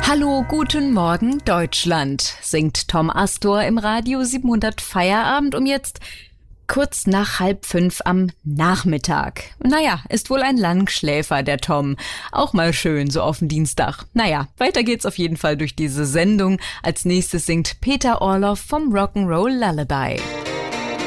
Hallo, guten Morgen Deutschland, singt Tom Astor im Radio 700 Feierabend um jetzt kurz nach 4:30 am Nachmittag. Naja, ist wohl ein Langschläfer, der Tom. Auch mal schön, so auf den Dienstag. Naja, weiter geht's auf jeden Fall durch diese Sendung. Als nächstes singt Peter Orloff vom Rock'n'Roll Lullaby.